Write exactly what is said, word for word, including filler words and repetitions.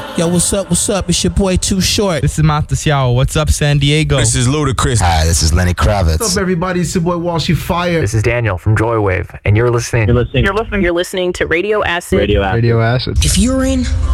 Yo, what's up, what's up? It's your boy Too Short. This is Mata Xiao. What's up, San Diego? This is Ludacris. Hi, this is Lenny Kravitz. What's up, everybody? It's your boy Walshy Fire. This is Daniel from Joywave, and you're listening. You're listening. You're listening. You're listening to Radio Acid. Radio Acid. Radio Acid. If you're in